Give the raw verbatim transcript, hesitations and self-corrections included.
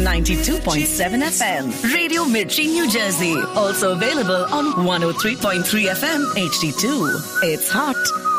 ninety-two point seven F M. Radio Mirchi, New Jersey. Also available on one oh three point three F M H D two. It's hot,